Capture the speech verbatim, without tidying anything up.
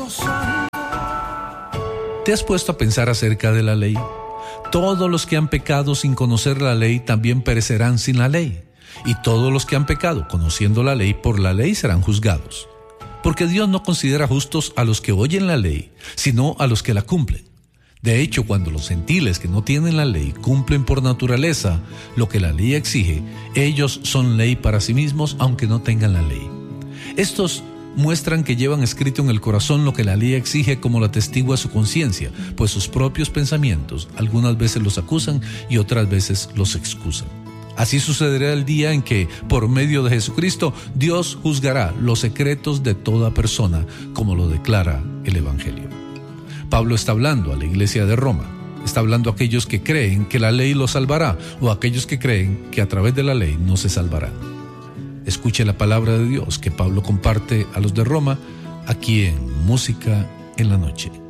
¿Te has puesto a pensar acerca de la ley? Todos los que han pecado sin conocer la ley también perecerán sin la ley. Y todos los que han pecado conociendo la ley, por la ley serán juzgados. Porque Dios no considera justos a los que oyen la ley, sino a los que la cumplen. De hecho, cuando los gentiles que no tienen la ley cumplen por naturaleza lo que la ley exige, ellos son ley para sí mismos, aunque no tengan la ley. Estos muestran que llevan escrito en el corazón lo que la ley exige, como lo atestigua su conciencia, pues sus propios pensamientos algunas veces los acusan y otras veces los excusan. Así sucederá el día en que, por medio de Jesucristo, Dios juzgará los secretos de toda persona, como lo declara el Evangelio. Pablo está hablando a la iglesia de Roma. Está hablando a aquellos que creen que la ley los salvará, o a aquellos que creen que a través de la ley no se salvarán. Escuche la palabra de Dios que Pablo comparte a los de Roma, aquí en Música en la Noche.